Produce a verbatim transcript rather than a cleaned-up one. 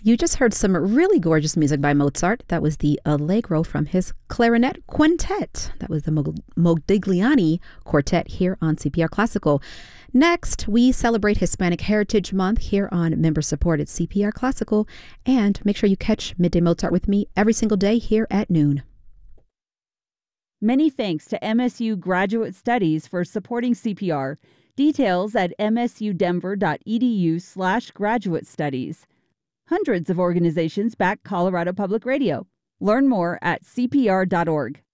You just heard some really gorgeous music by Mozart. That was the Allegro from his clarinet quintet. That was the Modigliani Quartet here on C P R Classical. Next, we celebrate Hispanic Heritage Month here on member-supported C P R Classical. And make sure you catch Midday Mozart with me every single day here at noon. Many thanks to M S U Graduate Studies for supporting C P R. Details at msudenver.edu slash graduate studies. Hundreds of organizations back Colorado Public Radio. Learn more at c p r dot org.